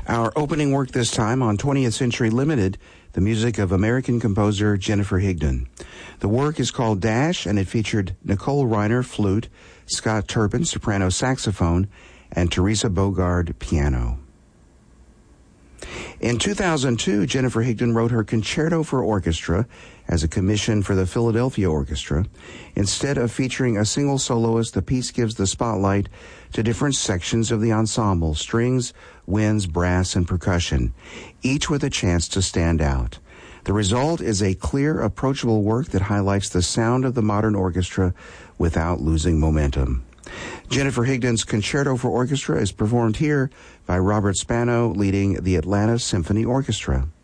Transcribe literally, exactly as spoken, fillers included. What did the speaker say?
Our opening work this time on twentieth Century Limited, the music of American composer Jennifer Higdon. The work is called Dash, and it featured Nicole Reiner, flute, Scott Turpin, soprano saxophone, and Teresa Bogard, piano. In two thousand two, Jennifer Higdon wrote her Concerto for Orchestra as a commission for the Philadelphia Orchestra. Instead of featuring a single soloist, the piece gives the spotlight to different sections of the ensemble: strings, winds, brass, and percussion, each with a chance to stand out. The result is a clear, approachable work that highlights the sound of the modern orchestra without losing momentum. Jennifer Higdon's Concerto for Orchestra is performed here by Robert Spano, leading the Atlanta Symphony Orchestra.